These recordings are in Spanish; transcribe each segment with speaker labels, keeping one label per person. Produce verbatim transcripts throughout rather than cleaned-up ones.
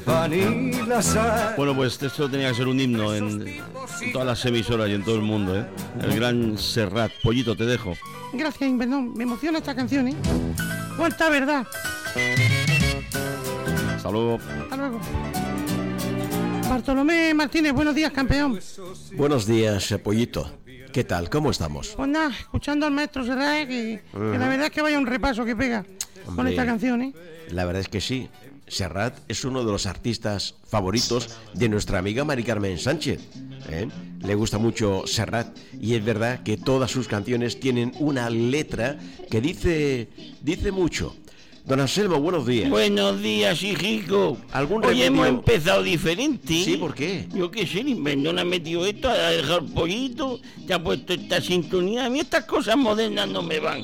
Speaker 1: Bueno, pues esto tenía que ser un himno en, en todas las emisoras y en todo el mundo, ¿eh? El gran Serrat. Pollito, te dejo.
Speaker 2: Gracias, perdón, me emociona esta canción, ¿eh? Cuánta verdad.
Speaker 1: Hasta luego.
Speaker 2: Hasta luego. Bartolomé Martínez, buenos días, campeón.
Speaker 3: Buenos días, Pollito. ¿Qué tal? ¿Cómo estamos?
Speaker 2: Pues nada, escuchando al maestro Serrat, que, uh-huh. que la verdad es que vaya un repaso que pega. Hombre, con esta canción, ¿eh?
Speaker 3: La verdad es que sí. Serrat es uno de los artistas favoritos de nuestra amiga Mari Carmen Sánchez, ¿eh? Le gusta mucho Serrat y es verdad que todas sus canciones tienen una letra que dice dice mucho. Don Anselmo, buenos días.
Speaker 4: Buenos días, hijico.
Speaker 3: ¿Algún
Speaker 4: Hoy
Speaker 3: remedio?
Speaker 4: hemos empezado diferente.
Speaker 3: Sí, ¿por qué?
Speaker 4: Yo qué sé, el inventón ha metido esto, ha dejado el pollito, te ha puesto esta sintonía. A mí estas cosas modernas no me van.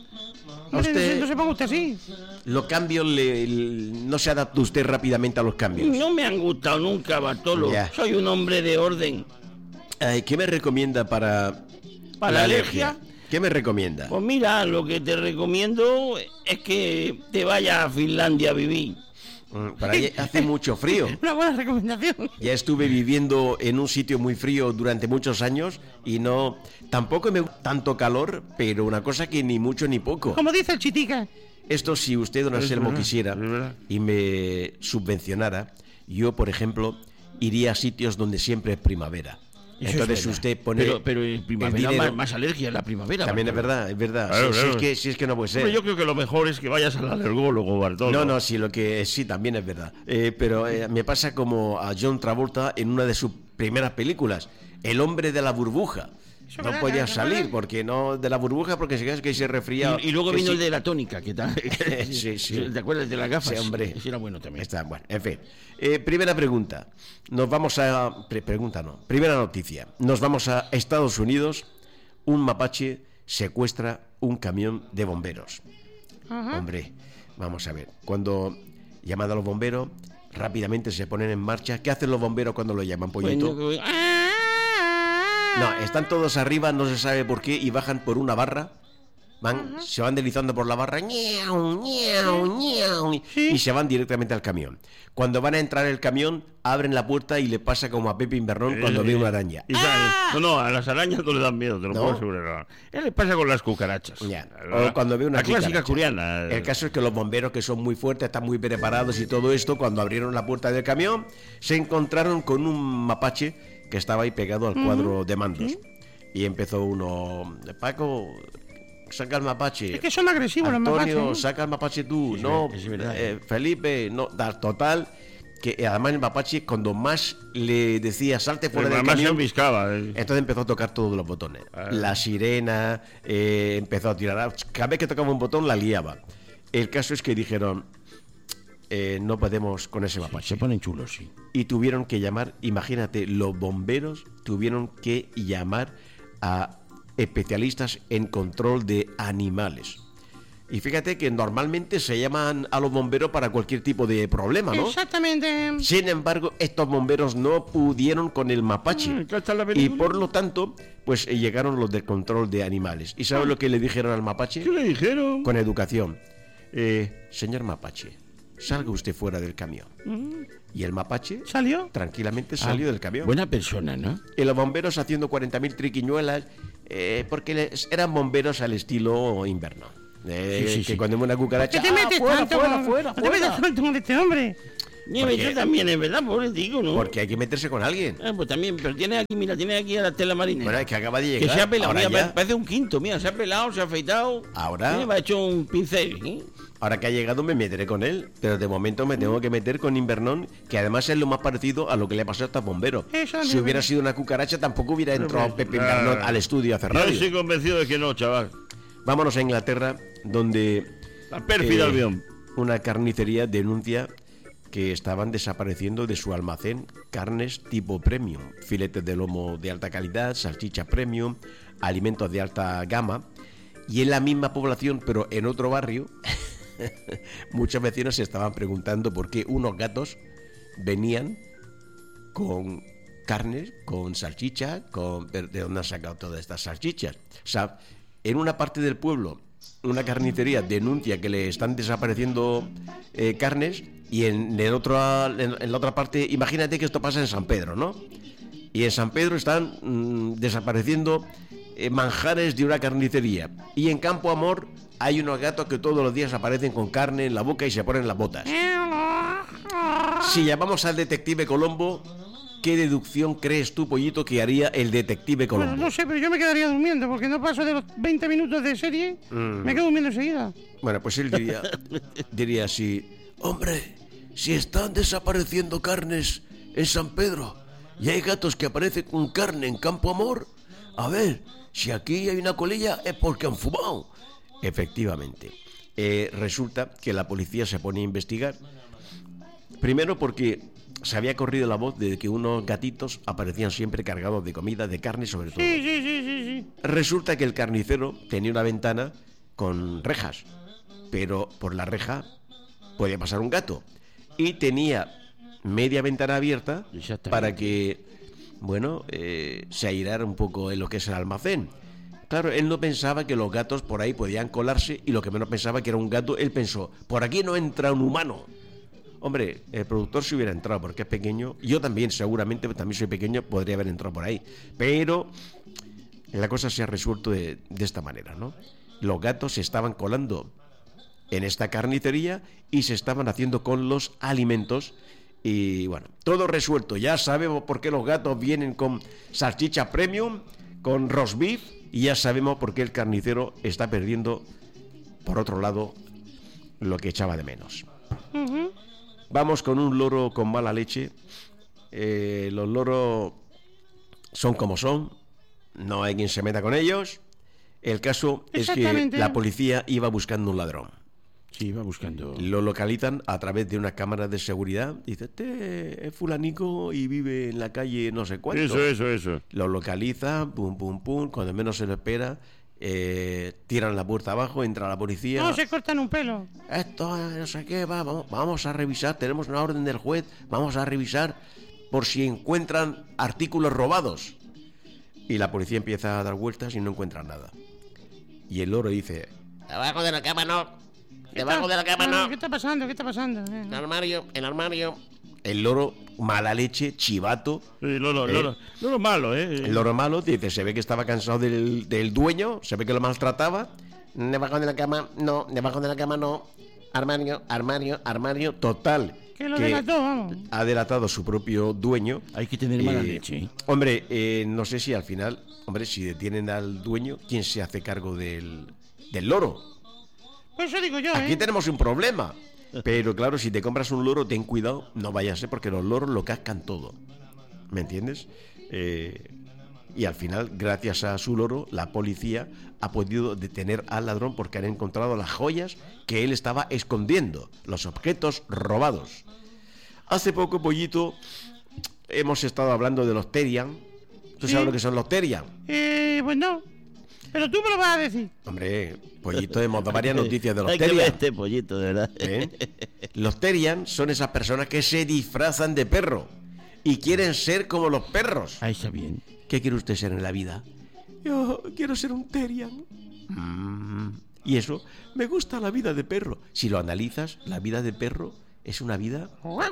Speaker 2: No,
Speaker 3: usted,
Speaker 2: no se ponga usted así.
Speaker 3: Los cambios, le, le, no se adapta usted rápidamente a los cambios.
Speaker 4: No me han gustado nunca, Bartolo. Ya. Soy un hombre de orden.
Speaker 3: Ay, ¿qué me recomienda para,
Speaker 4: para la alergia? alergia?
Speaker 3: ¿Qué me recomienda?
Speaker 4: Pues mira, lo que te recomiendo es que te vayas a Finlandia a vivir.
Speaker 3: Para allá hace mucho frío.
Speaker 2: Una buena recomendación.
Speaker 3: Ya estuve viviendo en un sitio muy frío durante muchos años y no, tampoco me gusta tanto calor, pero una cosa que ni mucho ni poco.
Speaker 2: Como dice el Chitica.
Speaker 3: Esto, si usted, don Anselmo, quisiera y me subvencionara, yo, por ejemplo, iría a sitios donde siempre es primavera.
Speaker 4: Eso
Speaker 3: Entonces
Speaker 4: es
Speaker 3: usted pone
Speaker 4: pero, pero en primavera
Speaker 3: dinero,
Speaker 4: más, más alergia en la primavera.
Speaker 3: También
Speaker 4: Bartolo.
Speaker 3: es verdad, es verdad.
Speaker 1: Claro,
Speaker 3: si,
Speaker 1: claro.
Speaker 3: Si, es que, si es que no puede ser.
Speaker 1: Pero yo creo que lo mejor es que vayas al alergólogo, Bartolo.
Speaker 3: No, no, sí, lo que sí, también es verdad. Eh, pero eh, me pasa como a John Travolta en una de sus primeras películas, El hombre de la burbuja.
Speaker 2: Eso
Speaker 3: No
Speaker 2: verdad,
Speaker 3: podía
Speaker 2: eso
Speaker 3: salir
Speaker 2: verdad.
Speaker 3: porque no de la burbuja porque se que se resfría.
Speaker 4: Y, y luego
Speaker 3: que
Speaker 4: vino
Speaker 3: sí.
Speaker 4: el de la tónica, ¿qué tal?
Speaker 3: Sí, sí.
Speaker 4: ¿Te acuerdas de las gafas?
Speaker 3: Sí, hombre.
Speaker 4: Ese era bueno también.
Speaker 3: Está bueno, en fin. Eh, primera pregunta. Nos vamos a pre- pregunta no. Primera noticia. Nos vamos a Estados Unidos. Un mapache secuestra un camión de bomberos.
Speaker 2: Ajá.
Speaker 3: Hombre, vamos a ver. Cuando llaman a los bomberos, rápidamente se ponen en marcha. ¿Qué hacen los bomberos cuando lo llaman, Pollito?
Speaker 4: Bueno,
Speaker 3: No, están todos arriba, no se sabe por qué, y bajan por una barra. Van, uh-huh. Se van deslizando por la barra, ñau, ñau, ñau,
Speaker 2: sí.
Speaker 3: Y se van directamente al camión. Cuando van a entrar el camión, abren la puerta y le pasa como a Pepe Invernón cuando
Speaker 1: eh,
Speaker 3: ve una araña.
Speaker 1: Y ¡ah! No, no, a las arañas no le dan miedo, te lo
Speaker 3: ¿No?
Speaker 1: puedo asegurar. ¿Qué le pasa con las cucarachas?
Speaker 3: Ya.
Speaker 1: La,
Speaker 3: O cuando ve una
Speaker 1: la clásica
Speaker 3: cucaracha.
Speaker 1: curiana.
Speaker 3: El caso es que los bomberos, que son muy fuertes, están muy preparados y todo esto, cuando abrieron la puerta del camión, se encontraron con un mapache que estaba ahí pegado al cuadro uh-huh. de mandos. ¿Sí? Y empezó uno, Paco, saca el mapache.
Speaker 2: Es que son agresivos
Speaker 3: Antonio,
Speaker 2: los mapaches, ¿no?
Speaker 3: saca el mapache tú.
Speaker 1: Sí,
Speaker 3: no,
Speaker 1: sí, sí,
Speaker 3: eh, Felipe, no, da, total, que además el mapache cuando más le decía salte fuera del
Speaker 1: más
Speaker 3: camión,
Speaker 1: se embiscaba, eh.
Speaker 3: entonces empezó a tocar todos los botones. Ah. La sirena, eh, empezó a tirar, cada vez que tocaba un botón la liaba. El caso es que dijeron, eh, no podemos con ese mapache.
Speaker 4: Sí, se ponen chulos, sí.
Speaker 3: Y tuvieron que llamar, imagínate, los bomberos tuvieron que llamar a especialistas en control de animales. Y fíjate que normalmente se llaman a los bomberos para cualquier tipo de problema, ¿no?
Speaker 2: Exactamente.
Speaker 3: Sin embargo, estos bomberos no pudieron con el mapache. Y por lo tanto, pues eh, llegaron los del control de animales. ¿Y sabes lo que le dijeron al mapache?
Speaker 1: ¿Qué le dijeron?
Speaker 3: Con educación. Eh, señor mapache, salga usted fuera del camión. Uh-huh. Y el mapache
Speaker 2: ¿Salió?
Speaker 3: Tranquilamente salió
Speaker 4: ah,
Speaker 3: del camión.
Speaker 4: Buena persona, ¿no?
Speaker 3: Y los bomberos haciendo cuarenta mil triquiñuelas, eh, porque les, eran bomberos al estilo invierno. Eh,
Speaker 2: sí, sí,
Speaker 3: que
Speaker 2: sí.
Speaker 3: cuando una cucaracha...
Speaker 2: ¿Qué te metes
Speaker 3: ¡Ah, fuera,
Speaker 2: tanto
Speaker 3: fuera,
Speaker 2: con,
Speaker 3: fuera,
Speaker 2: ¿no te metes
Speaker 3: fuera!
Speaker 2: tanto con este hombre?
Speaker 4: Dime, yo también, es verdad, pobre digo, ¿no?
Speaker 3: Porque hay que meterse con alguien.
Speaker 4: Ah, pues también, pero tiene aquí, mira, tiene aquí a la tela marinera.
Speaker 3: Bueno, es que acaba de llegar.
Speaker 4: Que se ha pelado,
Speaker 3: ahora
Speaker 4: mira,
Speaker 3: ya,
Speaker 4: parece un quinto, mira, se ha pelado, se ha afeitado.
Speaker 3: Ahora...
Speaker 4: Mira, me ha hecho un pincel, ¿eh?
Speaker 3: Ahora que ha llegado me meteré con él, pero de momento me tengo que meter con Invernón, que además es lo más parecido a lo que le ha pasado a estos bomberos.
Speaker 2: Eso
Speaker 3: si hubiera sido una cucaracha tampoco hubiera entrado Pepe Invernón al estudio a hacer radio.
Speaker 1: Yo estoy convencido de que no, chaval.
Speaker 3: Vámonos a Inglaterra, donde...
Speaker 1: La pérfida
Speaker 3: eh,
Speaker 1: Albión.
Speaker 3: Una carnicería denuncia que estaban desapareciendo de su almacén carnes tipo premium, filetes de lomo de alta calidad, salchicha premium, alimentos de alta gama, y en la misma población, pero en otro barrio, muchos vecinos se estaban preguntando por qué unos gatos venían con carnes, con salchicha, con... ¿de dónde han sacado todas estas salchichas? O sea, en una parte del pueblo, una carnicería denuncia que le están desapareciendo eh, carnes y en, el otro, en, en la otra parte, imagínate que esto pasa en San Pedro, ¿no? Y en San Pedro están mmm, desapareciendo eh, manjares de una carnicería. Y en Campo Amor hay unos gatos que todos los días aparecen con carne en la boca y se ponen las botas. Si llamamos al detective Colombo, ¿qué deducción crees tú, Pollito, que haría el detective Colombo?
Speaker 2: Bueno, no sé, pero yo me quedaría durmiendo, porque no paso de los veinte minutos de serie, mm. me quedo durmiendo enseguida.
Speaker 3: Bueno, pues él diría, diría así: hombre, si están desapareciendo carnes en San Pedro y hay gatos que aparecen con carne en Campo Amor, a ver, si aquí hay una colilla es porque han fumado. Efectivamente, eh, resulta que la policía se pone a investigar, primero porque se había corrido la voz de que unos gatitos aparecían siempre cargados de comida, de carne sobre todo.
Speaker 2: Sí, sí, sí, sí, sí.
Speaker 3: Resulta que el carnicero tenía una ventana con rejas, pero por la reja podía pasar un gato. Y tenía media ventana abierta para que, bueno, eh, se airara un poco en lo que es el almacén. Claro, él no pensaba que los gatos por ahí podían colarse, y lo que menos pensaba que era un gato, él pensó, por aquí no entra un humano. Hombre, el productor si hubiera entrado porque es pequeño, yo también seguramente, también soy pequeño, podría haber entrado por ahí, pero la cosa se ha resuelto de, de esta manera, ¿no? Los gatos se estaban colando en esta carnicería y se estaban haciendo con los alimentos y bueno, todo resuelto. Ya sabemos por qué los gatos vienen con salchicha premium, con roast beef, y ya sabemos por qué el carnicero está perdiendo, por otro lado, lo que echaba de menos.
Speaker 2: Uh-huh.
Speaker 3: Vamos con un loro con mala leche. Eh, los loros son como son, no hay quien se meta con ellos. El caso es que la policía iba buscando un ladrón.
Speaker 1: Sí, iba buscando.
Speaker 3: Lo localizan a través de una cámara de seguridad. Dice, este es fulanico y vive en la calle no sé cuánto.
Speaker 1: Eso, eso, eso.
Speaker 3: Lo localizan, pum, pum, pum, cuando menos se lo espera. Eh, tiran la puerta abajo, entra la policía.
Speaker 2: No, se cortan un pelo.
Speaker 3: Esto, no sé qué, va, vamos, vamos a revisar, tenemos una orden del juez, vamos a revisar por si encuentran artículos robados. Y la policía empieza a dar vueltas y no encuentra nada. Y el loro dice,
Speaker 5: abajo de la cama no, debajo de la cama no.
Speaker 2: ¿Qué está pasando? ¿Qué está pasando?
Speaker 5: El armario, el armario.
Speaker 3: El loro, mala leche, chivato.
Speaker 1: Sí, loro,
Speaker 3: ¿eh?
Speaker 1: loro, loro malo, ¿eh?
Speaker 3: El loro malo, dice, se ve que estaba cansado del, del dueño, se ve que lo maltrataba.
Speaker 5: Debajo de la cama no, debajo de la cama no. Armario, armario, armario.
Speaker 3: Total.
Speaker 2: Que lo delató, vamos.
Speaker 3: Ha delatado su propio dueño.
Speaker 1: Hay que tener mala
Speaker 3: eh,
Speaker 1: leche. ¿eh?
Speaker 3: Hombre, eh, no sé si al final, hombre, si detienen al dueño, ¿quién se hace cargo del, del loro?
Speaker 2: Pues eso digo yo, ¿eh?
Speaker 3: Aquí tenemos un problema. Pero claro, si te compras un loro, ten cuidado, no vaya a ser, porque los loros lo cascan todo. ¿Me entiendes? Eh, y al final, gracias a su loro, la policía ha podido detener al ladrón porque han encontrado las joyas que él estaba escondiendo, los objetos robados. Hace poco, Pollito, hemos estado hablando de los Terian. ¿Tú
Speaker 2: ¿Sí?
Speaker 3: sabes lo que son los Terian?
Speaker 2: Eh, pues no. Pero tú me lo vas a decir.
Speaker 3: Hombre, Pollito, hemos dado varias noticias de los
Speaker 1: Hay que ver
Speaker 3: Terian.
Speaker 1: este pollito, de verdad.
Speaker 3: ¿Eh? Los Terian son esas personas que se disfrazan de perro y quieren ser como los perros.
Speaker 1: Ahí está bien.
Speaker 3: ¿Qué quiere usted ser en la vida? Yo quiero ser un Terian. Mm. Y eso, me gusta la vida de perro. Si lo analizas, la vida de perro es una vida...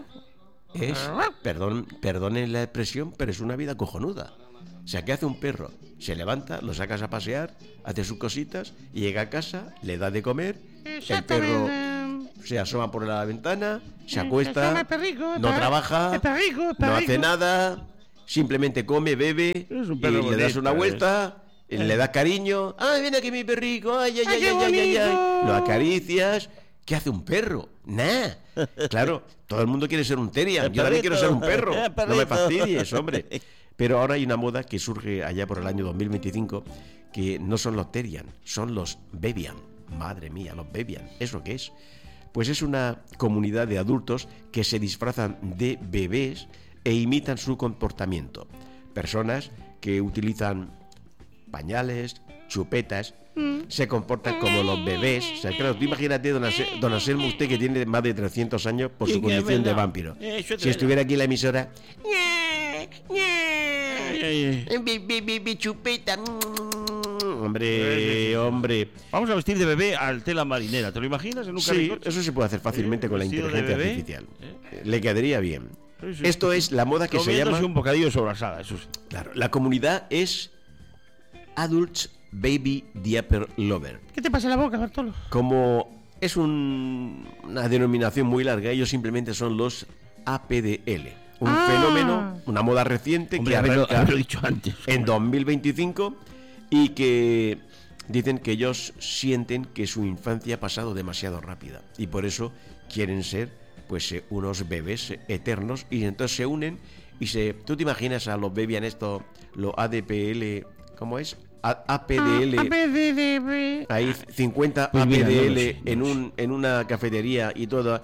Speaker 3: Es, perdón, perdonen la expresión, pero es una vida cojonuda. O sea, ¿qué hace un perro? Se levanta, lo sacas a pasear, hace sus cositas, y llega a casa, le da de comer, el perro se asoma por la ventana, se acuesta,
Speaker 2: el perrico, el
Speaker 3: no
Speaker 2: per-
Speaker 3: trabaja,
Speaker 2: el perrico, el
Speaker 3: no
Speaker 2: perrico.
Speaker 3: hace nada, simplemente come, bebe,
Speaker 1: Es un
Speaker 3: y
Speaker 1: perro
Speaker 3: le das
Speaker 1: bonito,
Speaker 3: una
Speaker 1: ¿eh?
Speaker 3: vuelta, y le das cariño. ¡Ay, viene aquí mi perrico! ¡Ay, ay,
Speaker 2: ¡Ay,
Speaker 3: ay,
Speaker 2: qué
Speaker 3: ay, ay, ay, ay!
Speaker 2: bonito!
Speaker 3: Lo acaricias. ¿Qué hace un perro? Nada. Claro, todo el mundo quiere ser un Terian.
Speaker 1: El
Speaker 3: Yo también quiero
Speaker 1: perrito.
Speaker 3: ser un perro.
Speaker 1: El
Speaker 3: No me
Speaker 1: perrito.
Speaker 3: fastidies, hombre. Pero ahora hay una moda que surge allá por el año dos mil veinticinco, que no son los Terian, son los Bebian. Madre mía, los Bebian. ¿Eso qué es? Pues es una comunidad de adultos que se disfrazan de bebés e imitan su comportamiento. Personas que utilizan pañales, chupetas, se comportan como los bebés. O sea, claro, tú imagínate, don, Anse- don Anselmo, usted que tiene más de trescientos años por su
Speaker 1: Sí, que es
Speaker 3: condición de
Speaker 1: verdad.
Speaker 3: vampiro.
Speaker 1: Eso es
Speaker 3: Si estuviera aquí en la emisora,
Speaker 1: Ay, ay, ay.
Speaker 5: Mi, mi, mi, mi chupeta.
Speaker 3: Hombre, hombre.
Speaker 1: Vamos a vestir de bebé al tela marinera, ¿te lo imaginas en un
Speaker 3: Sí,
Speaker 1: carricoche?
Speaker 3: eso se puede hacer fácilmente
Speaker 1: ¿Eh?
Speaker 3: con la
Speaker 1: Vestido de
Speaker 3: inteligencia
Speaker 1: bebé,
Speaker 3: artificial.
Speaker 1: ¿eh?
Speaker 3: Le quedaría bien.
Speaker 1: Sí, sí.
Speaker 3: Esto es la moda que se
Speaker 1: Comiéndose
Speaker 3: llama...
Speaker 1: un bocadillo sobrasada, eso sí.
Speaker 3: Claro, la comunidad es Adults Baby Diaper Lover.
Speaker 2: ¿Qué te pasa en la boca, Bartolo?
Speaker 3: Como es un- una denominación muy larga, ellos simplemente son los A P D L. Un
Speaker 2: Ah.
Speaker 3: fenómeno, una moda reciente
Speaker 1: Hombre,
Speaker 3: que
Speaker 1: haberlo,
Speaker 3: arranca
Speaker 1: haberlo dicho antes.
Speaker 3: en dos mil veinticinco y que dicen que ellos sienten que su infancia ha pasado demasiado rápida y por eso quieren ser pues eh, unos bebés eternos y entonces se unen y se... ¿Tú te imaginas a los bebés en esto, los A D P L, ¿cómo es? A- APDL,
Speaker 2: Ah, A, B, D, D, B.
Speaker 3: ahí cincuenta
Speaker 1: Pues mira, no lo
Speaker 3: APDL
Speaker 1: sé, no
Speaker 3: en,
Speaker 1: lo
Speaker 3: un, en una cafetería y todo...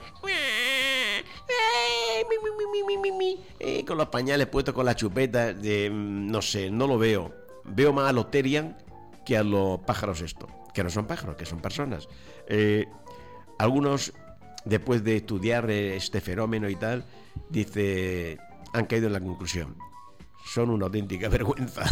Speaker 3: Eh, con los pañales puestos con la chupeta de, mm, no sé, no lo veo. Veo más a los Terian que a los pájaros esto, que no son pájaros, que son personas. Eh, algunos, después de estudiar eh, este fenómeno y tal, dice, han caído en la conclusión. Son una auténtica vergüenza.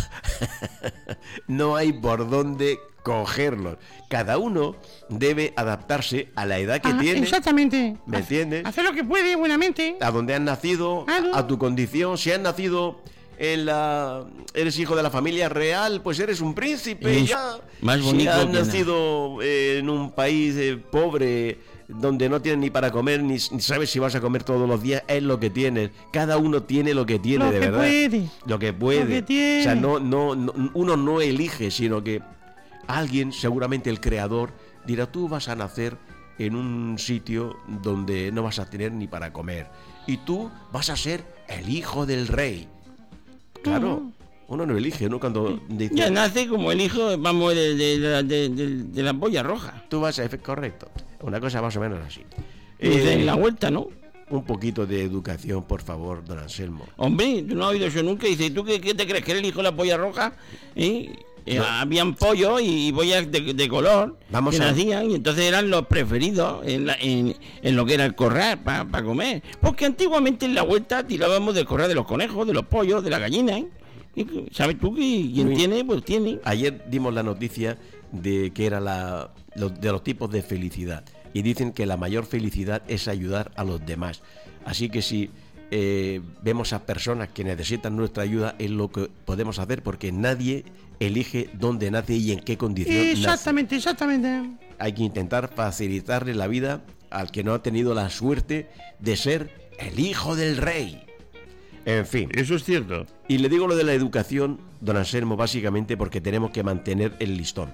Speaker 3: No hay por dónde cogerlos. Cada uno debe adaptarse a la edad que
Speaker 2: Ah,
Speaker 3: tiene.
Speaker 2: exactamente.
Speaker 3: ¿Me entiendes?
Speaker 2: Hacer lo que puede, buenamente.
Speaker 3: A donde has nacido,
Speaker 2: Claro.
Speaker 3: a tu condición. Si has nacido en la... Eres hijo de la familia real, pues eres un príncipe
Speaker 1: Es
Speaker 3: ya.
Speaker 1: más
Speaker 3: Si
Speaker 1: bonito
Speaker 3: has
Speaker 1: que nada.
Speaker 3: nacido eh, en un país eh, pobre, donde no tienes ni para comer, ni, ni sabes si vas a comer todos los días, es lo que tienes. Cada uno tiene lo que tiene,
Speaker 2: Lo
Speaker 3: de
Speaker 2: que
Speaker 3: verdad.
Speaker 2: puede.
Speaker 3: Lo que puede.
Speaker 2: Lo que tiene.
Speaker 3: O sea, no, no, no- uno no elige, sino que alguien, seguramente el creador, dirá, tú vas a nacer en un sitio donde no vas a tener ni para comer. Y tú vas a ser el hijo del rey. Claro, uno no elige, ¿no? Cuando dice,
Speaker 4: Ya nace como el hijo, vamos, de, de, de, de- de- de la polla roja.
Speaker 3: tú vas a... Correcto. Una cosa más o menos así.
Speaker 4: Dice,
Speaker 3: Eh,
Speaker 4: en la vuelta, ¿no?
Speaker 3: un poquito de educación, por favor, don Anselmo.
Speaker 4: Hombre, tú no has oído eso nunca. Dice, ¿tú qué, qué te crees? ¿Que eres el hijo de la polla roja? ¿Eh? Eh,
Speaker 3: No.
Speaker 4: Habían pollos y pollas de, de color
Speaker 3: Vamos
Speaker 4: que
Speaker 3: a-
Speaker 4: nacían y entonces eran los preferidos en, la- en, en lo que era el corral para comer. Porque antiguamente en la vuelta tirábamos del corral de los conejos, de los pollos, de la gallina. ¿eh? Y, ¿sabes tú que quien
Speaker 3: Muy-
Speaker 4: tiene, pues tiene?
Speaker 3: Ayer dimos la noticia de que era la, lo- de los tipos de felicidad. Y dicen que la mayor felicidad es ayudar a los demás. Así que si eh, vemos a personas que necesitan nuestra ayuda, es lo que podemos hacer, porque nadie elige dónde nace y en qué condición nace.
Speaker 2: Exactamente, exactamente.
Speaker 3: Hay que intentar facilitarle la vida al que no ha tenido la suerte de ser el hijo del rey. En fin.
Speaker 1: Eso es cierto.
Speaker 3: Y le digo lo de la educación, don Anselmo, básicamente porque tenemos que mantener el listón.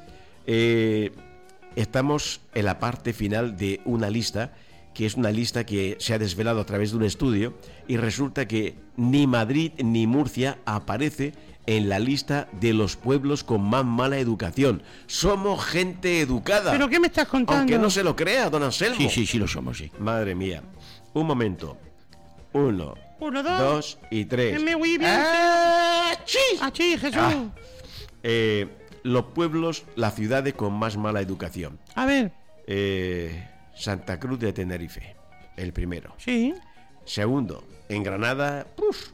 Speaker 3: Eh, estamos en la parte final de una lista, que es una lista que se ha desvelado a través de un estudio, y resulta que ni Madrid ni Murcia aparece en la lista de los pueblos con más mala educación. Somos gente educada.
Speaker 2: ¿Pero qué me estás contando?
Speaker 3: Aunque no se lo crea, don Anselmo.
Speaker 1: Sí, sí, sí lo somos, sí.
Speaker 3: Madre mía. Un momento. Uno,
Speaker 2: Uno, dos.
Speaker 3: dos y tres.
Speaker 2: Que me voy bien.
Speaker 3: ¡Ah, chis!
Speaker 2: Ah, sí, Jesús.
Speaker 3: Ah. Eh, los pueblos, las ciudades con más mala educación.
Speaker 2: A ver,
Speaker 3: Eh, Santa Cruz de Tenerife, el primero.
Speaker 2: sí.
Speaker 3: Segundo, en Granada, ¡puf!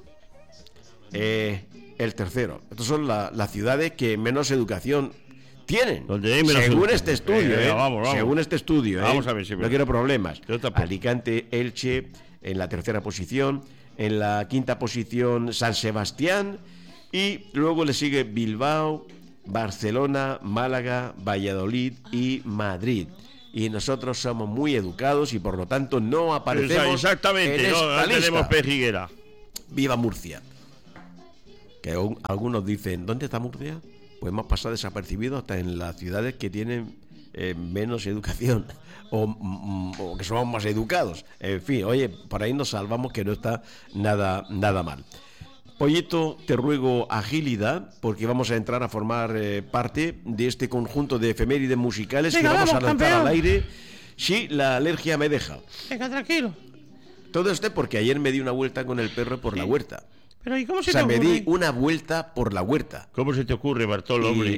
Speaker 3: Eh, el tercero. Estas son la- las ciudades que menos educación tienen.
Speaker 1: Donde hay menos
Speaker 3: según
Speaker 1: educación.
Speaker 3: este estudio,
Speaker 1: Venga,
Speaker 3: ¿eh?
Speaker 1: vamos, vamos.
Speaker 3: Según este estudio, ¿eh?
Speaker 1: Vamos a ver si-
Speaker 3: no quiero problemas.
Speaker 1: Yo tampoco.
Speaker 3: Alicante, Elche, en la tercera posición. En la quinta posición, San Sebastián. Y luego le sigue Bilbao, Barcelona, Málaga, Valladolid y Madrid. Y nosotros somos muy educados y por lo tanto no aparecemos
Speaker 1: Exactamente,
Speaker 3: en
Speaker 1: no,
Speaker 3: esta
Speaker 1: no tenemos
Speaker 3: lista.
Speaker 1: pejiguera.
Speaker 3: Viva Murcia. Que aún- algunos dicen, ¿dónde está Murcia? Pues hemos pasado desapercibido hasta en las ciudades que tienen eh, menos educación o, mm, o que somos más educados. En fin, oye, por ahí nos salvamos, que no está nada, nada mal. Pollito, te ruego agilidad, porque vamos a entrar a formar eh, parte de este conjunto de efemérides musicales
Speaker 2: Venga,
Speaker 3: que vamos,
Speaker 2: vamos,
Speaker 3: a lanzar
Speaker 2: campeón.
Speaker 3: al aire si la alergia me deja.
Speaker 2: Venga, tranquilo.
Speaker 3: Todo esto porque ayer me di una vuelta con el perro por la huerta.
Speaker 2: Pero ¿y cómo
Speaker 3: O
Speaker 2: se
Speaker 3: sea,
Speaker 2: te
Speaker 3: me
Speaker 2: ocurre?
Speaker 3: di una vuelta por la huerta.
Speaker 1: ¿Cómo se te ocurre, Bartolo,
Speaker 3: Y
Speaker 1: hombre?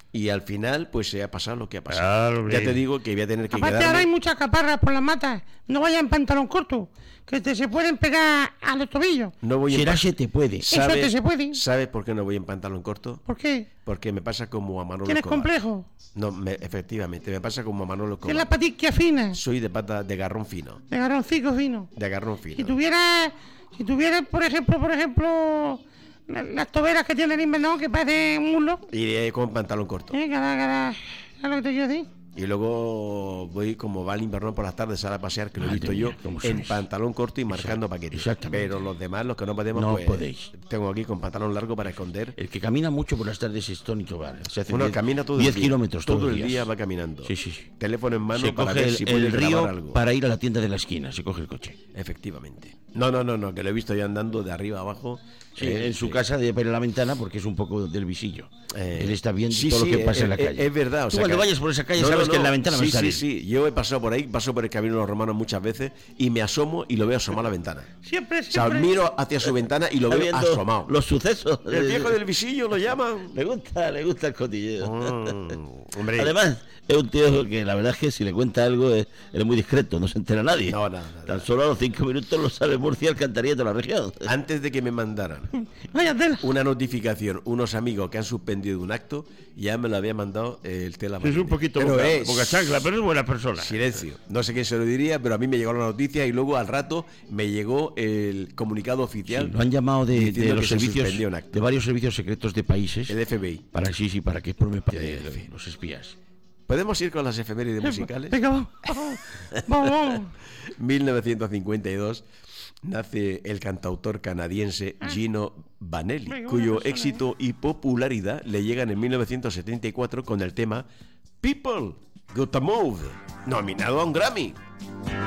Speaker 3: Y al final, pues se ha pasado lo que ha pasado.
Speaker 1: Claro,
Speaker 3: ya
Speaker 1: hombre.
Speaker 3: te digo que voy a tener que
Speaker 2: Aparte ahora hay
Speaker 3: quedarme.
Speaker 2: muchas caparras por las matas. No vayas en pantalón corto, que te se pueden pegar a los tobillos.
Speaker 3: No voy en
Speaker 4: Será
Speaker 3: pa-
Speaker 4: se te puede.
Speaker 2: Eso te se puede.
Speaker 3: ¿Sabes por qué no voy en pantalón corto?
Speaker 2: ¿Por qué?
Speaker 3: Porque me pasa como a Manolo
Speaker 2: ¿Tienes
Speaker 3: Escobar.
Speaker 2: complejo?
Speaker 3: No, me- efectivamente, me pasa como a Manolo
Speaker 2: Tienes la
Speaker 3: Escobar.
Speaker 2: patiquia fina,
Speaker 3: Soy de pata de garrón fino.
Speaker 2: de garroncico fino.
Speaker 3: De garrón fino.
Speaker 2: Si tuvieras, si tuvieras, por ejemplo, por ejemplo, la- las toberas que tiene el invernador que parecen un muslo,
Speaker 3: Iré con pantalón corto.
Speaker 2: ¿eh? Cada, cada, ¿sabes lo que te quiero decir?
Speaker 3: Y luego voy como va el invernón por las tardes a pasear, que lo he
Speaker 4: Madre
Speaker 3: visto
Speaker 4: mía,
Speaker 3: yo,
Speaker 4: cómo
Speaker 3: en
Speaker 4: sois.
Speaker 3: pantalón corto y marcando paquetes.
Speaker 4: exactamente.
Speaker 3: Pero los demás, los que no podemos,
Speaker 4: No
Speaker 3: pues,
Speaker 4: podéis.
Speaker 3: tengo aquí con pantalón largo para esconder.
Speaker 4: El que camina mucho por las tardes es Tony Tobar. Se hace
Speaker 3: Bueno,
Speaker 4: diez-
Speaker 3: camina todo
Speaker 4: diez
Speaker 3: el día.
Speaker 4: kilómetros
Speaker 3: todo
Speaker 4: todos
Speaker 3: el
Speaker 4: los
Speaker 3: día
Speaker 4: días.
Speaker 3: va caminando.
Speaker 4: Sí, sí, sí.
Speaker 3: Teléfono en mano
Speaker 4: Se
Speaker 3: para
Speaker 4: coge
Speaker 3: ver
Speaker 4: el,
Speaker 3: si puede
Speaker 4: el
Speaker 3: grabar
Speaker 4: río
Speaker 3: algo.
Speaker 4: para ir a la tienda de la esquina. Se coge el coche.
Speaker 3: Efectivamente. No, no, no, no, que lo he visto ya andando de arriba a abajo.
Speaker 4: Sí,
Speaker 3: Eh,
Speaker 4: en su
Speaker 3: sí.
Speaker 4: casa de para la ventana porque es un poco del visillo.
Speaker 3: Eh,
Speaker 4: Él está viendo
Speaker 3: sí,
Speaker 4: todo
Speaker 3: sí,
Speaker 4: lo que pasa
Speaker 3: eh,
Speaker 4: en la
Speaker 3: eh,
Speaker 4: calle.
Speaker 3: Es verdad. O
Speaker 4: Tú
Speaker 3: sea,
Speaker 4: cuando
Speaker 3: que-
Speaker 4: vayas por esa calle
Speaker 3: No, no,
Speaker 4: sabes que
Speaker 3: no.
Speaker 4: en la ventana
Speaker 3: sí,
Speaker 4: va a salir.
Speaker 3: Sí, sí, yo he pasado por ahí, paso por el Camino de los Romanos muchas veces y me asomo y lo veo asomar a la ventana.
Speaker 2: Siempre,
Speaker 3: O sea,
Speaker 2: siempre.
Speaker 3: miro hacia su ventana y lo
Speaker 4: Está
Speaker 3: veo
Speaker 4: viendo
Speaker 3: asomado.
Speaker 4: los sucesos.
Speaker 3: El viejo del visillo lo llaman.
Speaker 4: Le gusta, le gusta el cotilleo.
Speaker 3: Mm, hombre.
Speaker 4: Además, es un tío que la verdad es que si le cuenta algo es, él es muy discreto, no se entera nadie.
Speaker 3: No, no, no,
Speaker 4: Tan
Speaker 3: no.
Speaker 4: solo a los cinco minutos lo sabe Murcia, Alcantarilla y toda la región.
Speaker 3: Antes de que me mandaran
Speaker 2: Vaya tela.
Speaker 3: una notificación, unos amigos que han suspendido un acto, ya me lo había mandado el Tela
Speaker 1: Es
Speaker 3: Martínez.
Speaker 1: un poquito
Speaker 3: Pero
Speaker 1: boca,
Speaker 3: es-
Speaker 1: boca chancla, pero es buena persona.
Speaker 3: Silencio. No sé quién se lo diría, pero a mí me llegó la noticia y luego al rato me llegó el comunicado oficial.
Speaker 4: Sí, lo han llamado de,
Speaker 3: diciendo
Speaker 4: de
Speaker 3: que
Speaker 4: los
Speaker 3: se
Speaker 4: servicios,
Speaker 3: suspendió un acto.
Speaker 4: de varios servicios secretos de países.
Speaker 3: El F B I.
Speaker 4: Para sí, sí, para que forme parte de,
Speaker 3: El F B I.
Speaker 4: los espías.
Speaker 3: ¿Podemos ir con las efemérides musicales?
Speaker 2: Venga, vamos. Vamos, vamos.
Speaker 3: mil novecientos cincuenta y dos nace el cantautor canadiense Gino Vanelli,
Speaker 2: Venga, buena
Speaker 3: cuyo
Speaker 2: persona,
Speaker 3: éxito y popularidad le llegan en mil novecientos setenta y cuatro con el tema People Got to Move, nominado a un Grammy.